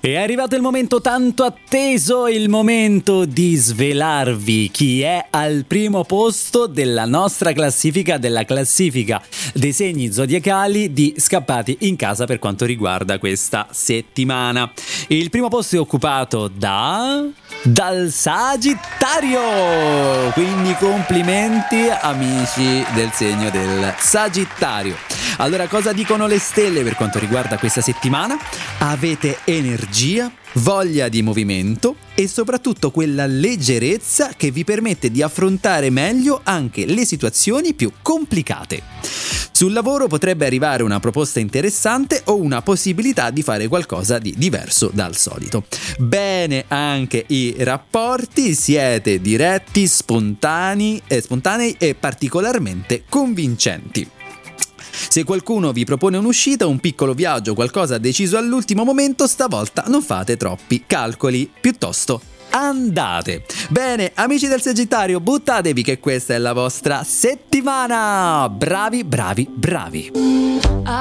È arrivato il momento tanto atteso, il momento di svelarvi chi è al primo posto della nostra classifica, della classifica dei segni zodiacali di Scappati in Casa per quanto riguarda questa settimana. Il primo posto è occupato dal Sagittario, quindi complimenti amici del segno del Sagittario. Allora, cosa dicono le stelle per quanto riguarda questa settimana? Avete energia, voglia di movimento e soprattutto quella leggerezza che vi permette di affrontare meglio anche le situazioni più complicate. Sul lavoro potrebbe arrivare una proposta interessante o una possibilità di fare qualcosa di diverso dal solito. Bene anche i rapporti, siete diretti, spontanei e particolarmente convincenti. Se qualcuno vi propone un'uscita, un piccolo viaggio, qualcosa deciso all'ultimo momento, stavolta non fate troppi calcoli, piuttosto andate. Bene, amici del Sagittario, buttatevi che questa è la vostra settimana. Bravi, bravi, bravi.